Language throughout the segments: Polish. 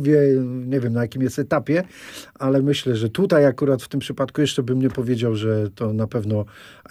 Nie wiem, na jakim jest etapie, ale myślę, że tutaj akurat w tym przypadku jeszcze bym nie powiedział, że to na pewno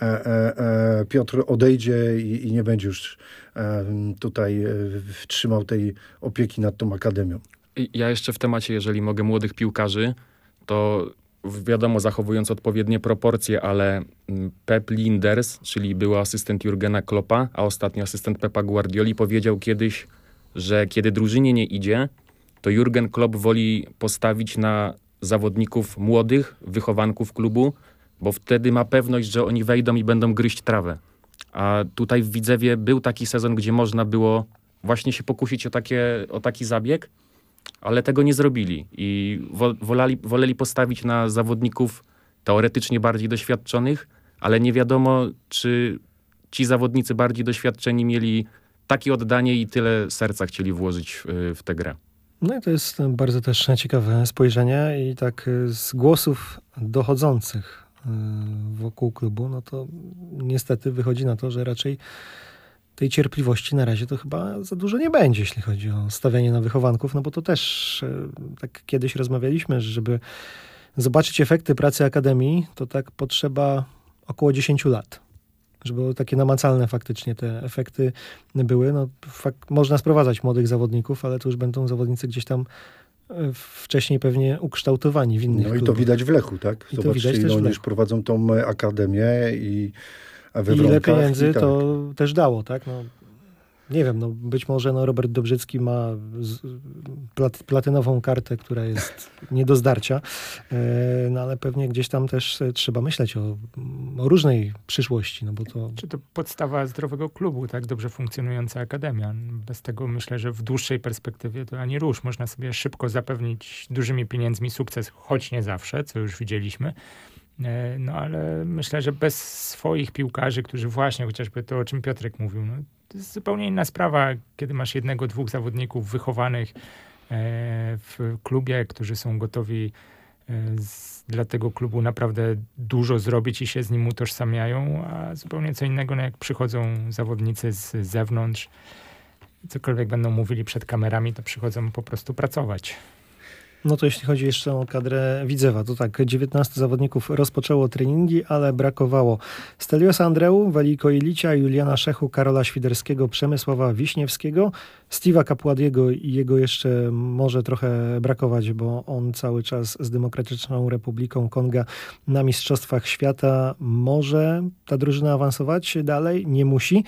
Piotr odejdzie i nie będzie już tutaj trzymał tej opieki nad tą akademią. Ja jeszcze w temacie, jeżeli mogę, młodych piłkarzy, to wiadomo, zachowując odpowiednie proporcje, ale Pep Lijnders, czyli były asystent Jurgena Kloppa, a ostatnio asystent Pepa Guardioli, powiedział kiedyś, że kiedy drużynie nie idzie, to Jurgen Klopp woli postawić na zawodników młodych, wychowanków klubu, bo wtedy ma pewność, że oni wejdą i będą gryźć trawę. A tutaj w Widzewie był taki sezon, gdzie można było właśnie się pokusić o taki zabieg, ale tego nie zrobili i woleli postawić na zawodników teoretycznie bardziej doświadczonych, ale nie wiadomo, czy ci zawodnicy bardziej doświadczeni mieli takie oddanie i tyle serca chcieli włożyć w tę grę. No i to jest bardzo też ciekawe spojrzenie i tak z głosów dochodzących wokół klubu, no to niestety wychodzi na to, że raczej tej cierpliwości na razie to chyba za dużo nie będzie, jeśli chodzi o stawianie na wychowanków, no bo to też tak kiedyś rozmawialiśmy, że żeby zobaczyć efekty pracy Akademii, to tak potrzeba około 10 lat. Żeby takie namacalne faktycznie te efekty były. No, można sprowadzać młodych zawodników, ale to już będą zawodnicy gdzieś tam wcześniej pewnie ukształtowani w innych klubach. I to widać w Lechu, tak? Zobaczcie, ile oni już prowadzą tą akademię a we ile pieniędzy to też dało, tak? No, nie wiem, być może Robert Dobrzycki ma platynową kartę, która jest nie do zdarcia, no ale pewnie gdzieś tam też trzeba myśleć o różnej przyszłości, no bo to... Czy to podstawa zdrowego klubu, tak? Dobrze funkcjonująca akademia. Bez tego myślę, że w dłuższej perspektywie to ani rusz. Można sobie szybko zapewnić dużymi pieniędzmi sukces, choć nie zawsze, co już widzieliśmy. No ale myślę, że bez swoich piłkarzy, którzy właśnie, chociażby to, o czym Piotrek mówił, no, to jest zupełnie inna sprawa, kiedy masz jednego, dwóch zawodników wychowanych w klubie, którzy są gotowi dla tego klubu naprawdę dużo zrobić i się z nim utożsamiają, a zupełnie co innego, no jak przychodzą zawodnicy z zewnątrz, cokolwiek będą mówili przed kamerami, to przychodzą po prostu pracować. No to jeśli chodzi jeszcze o kadrę Widzewa, to tak, 19 zawodników rozpoczęło treningi, ale brakowało Steliosa Andreu, Veliko Ilicia, Juliana Szechu, Karola Świderskiego, Przemysława Wiśniewskiego, Steve'a Capuadiego i jego jeszcze może trochę brakować, bo on cały czas z Demokratyczną Republiką Konga na Mistrzostwach Świata. Może ta drużyna awansować dalej? Nie musi.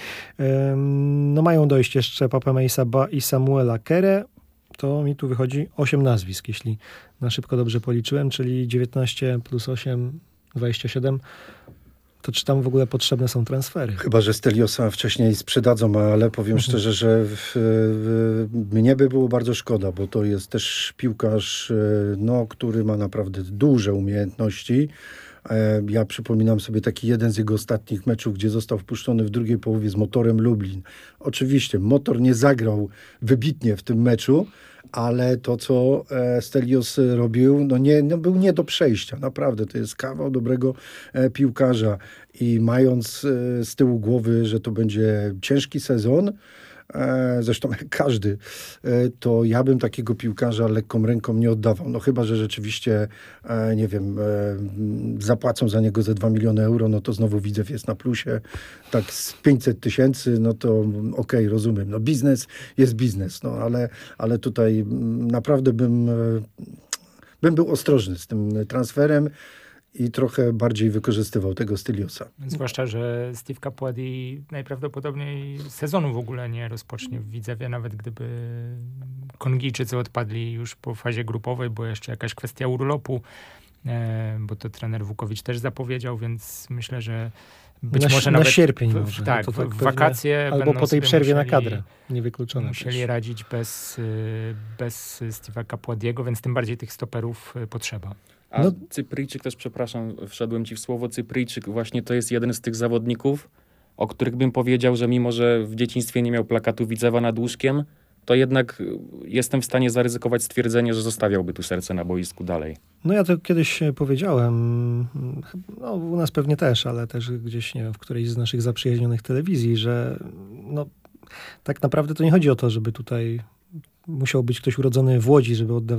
No mają dojść jeszcze Papema Isaba i Samuela Kere. To mi tu wychodzi 8 nazwisk, jeśli na szybko dobrze policzyłem, czyli 19 plus 8, 27. To czy tam w ogóle potrzebne są transfery? Chyba że Steliosa wcześniej sprzedadzą, ale powiem szczerze, że mnie by było bardzo szkoda, bo to jest też piłkarz, który ma naprawdę duże umiejętności. Ja przypominam sobie taki jeden z jego ostatnich meczów, gdzie został wpuszczony w drugiej połowie z Motorem Lublin. Oczywiście Motor nie zagrał wybitnie w tym meczu, ale to, co Stelios robił, był nie do przejścia. Naprawdę, to jest kawał dobrego piłkarza. I mając z tyłu głowy, że to będzie ciężki sezon, zresztą jak każdy, to ja bym takiego piłkarza lekką ręką nie oddawał. No chyba, że rzeczywiście, nie wiem, zapłacą za niego ze 2 miliony euro, no to znowu Widzew jest na plusie. Tak z 500 tysięcy, no to okej, rozumiem. No biznes jest biznes, no ale tutaj naprawdę bym był ostrożny z tym transferem i trochę bardziej wykorzystywał tego Steliosa. Zwłaszcza, że Steve Capuadi najprawdopodobniej sezonu w ogóle nie rozpocznie w Widzewie, nawet gdyby Kongijczycy odpadli już po fazie grupowej, bo jeszcze jakaś kwestia urlopu, bo to trener Wukowicz też zapowiedział, więc myślę, że być może nawet na sierpień może. Tak, w wakacje albo po tej przerwie na kadrę. Niewykluczone. Musieli radzić bez Steve'a Capuadiego, więc tym bardziej tych stoperów potrzeba. A Cypryjczyk też, przepraszam, wszedłem ci w słowo, Cypryjczyk właśnie to jest jeden z tych zawodników, o których bym powiedział, że mimo, że w dzieciństwie nie miał plakatu Widzewa nad łóżkiem, to jednak jestem w stanie zaryzykować stwierdzenie, że zostawiałby tu serce na boisku dalej. No ja to kiedyś powiedziałem, no u nas pewnie też, ale też gdzieś, nie wiem, w którejś z naszych zaprzyjaźnionych telewizji, że no tak naprawdę to nie chodzi o to, żeby tutaj musiał być ktoś urodzony w Łodzi, żeby oddawać